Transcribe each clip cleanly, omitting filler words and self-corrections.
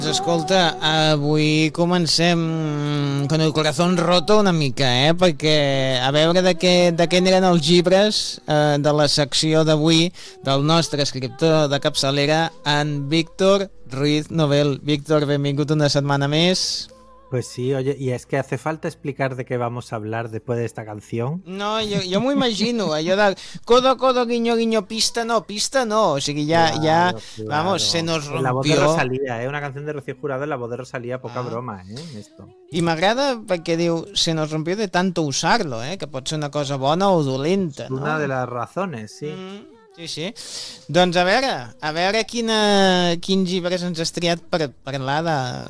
Escolta, avui comencem con el corazón roto una mica, perquè a veure de què eren els llibres de la secció d'avui del nostre escriptor de capçalera, en Víctor Ruiz Novel. Víctor, benvingut una setmana més. Pues sí, oye, y es que hace falta explicar de qué vamos a hablar después de esta canción. No, jo m'ho imagino, allò de codo, codo, guiño, guiño, pista no, o sigui, Claro, vamos, se claro. nos En la voz de rompió. Rosalía, una canción de Rocío Jurado en la voz de Rosalía, poca broma, esto. I m'agrada perquè diu, se nos rompió de tanto usarlo, que pot ser una cosa bona o dolenta, no? Una de las razones, sí. Sí. Doncs a veure quins llibres ens has triat per parlar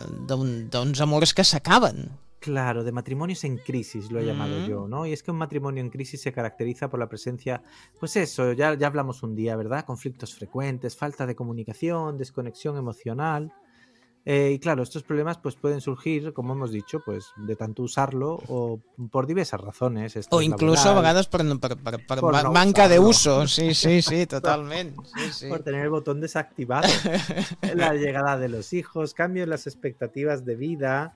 d'uns amors que s'acaben. Claro, de matrimonios en crisis lo he llamado yo, ¿no? Y es que un matrimonio en crisis se caracteriza por la presencia, pues eso, ya hablamos un día, ¿verdad? Conflictos frecuentes, falta de comunicación, desconexión emocional. Y claro, estos problemas pues pueden surgir, como hemos dicho, pues de tanto usarlo o por diversas razones. O incluso a vegades per no manca de usarlo. uso. Sí, totalment. Sí. Por tener el botón desactivado. La llegada de los hijos, cambios en las expectativas de vida.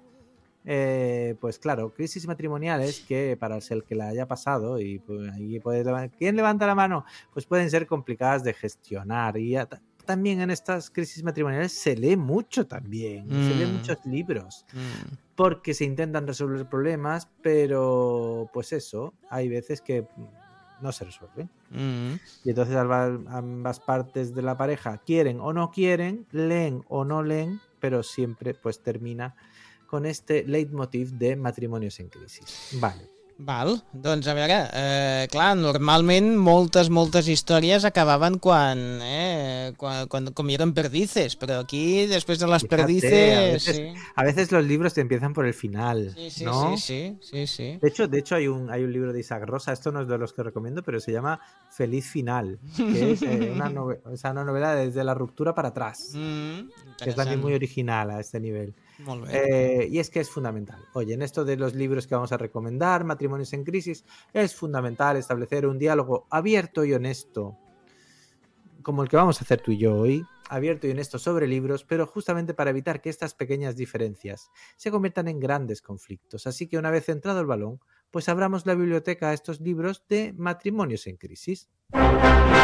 Pues claro, crisis matrimoniales que para el que la haya pasado y pues, ahí ¿quién levanta la mano? Pues pueden ser complicadas de gestionar y también en estas crisis matrimoniales se lee mucho también, se leen muchos libros porque se intentan resolver problemas, pero pues eso, hay veces que no se resuelven y entonces ambas partes de la pareja quieren o no quieren, leen o no leen, pero siempre pues termina con este leitmotiv de matrimonios en crisis. Val, doncs a veure, clar, normalment moltes històries acabaven quan comieron perdices, però aquí, després de les Fíjate, perdices... a veces los libros te empiezan por el final, ¿no? Sí. De hecho hay un libro de Isaac Rosa, esto no es de los que recomiendo, pero se llama Feliz Final, que es una novela desde la ruptura para atrás, que es también muy original a este nivel. Y es que es fundamental. Oye, en esto de los libros que vamos a recomendar, matrimonios en crisis, es fundamental establecer un diálogo abierto y honesto, como el que vamos a hacer tú y yo hoy, abierto y honesto sobre libros, pero justamente para evitar que estas pequeñas diferencias se conviertan en grandes conflictos. Así que una vez centrado el balón, pues abramos la biblioteca a estos libros de matrimonios en crisis.